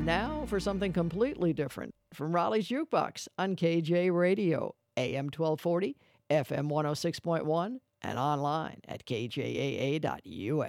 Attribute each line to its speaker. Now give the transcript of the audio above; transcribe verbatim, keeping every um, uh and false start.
Speaker 1: now for something completely different from Raleigh's Jukebox on K J Radio, A M twelve forty, F M one oh six point one, and online at K J A A dot U S.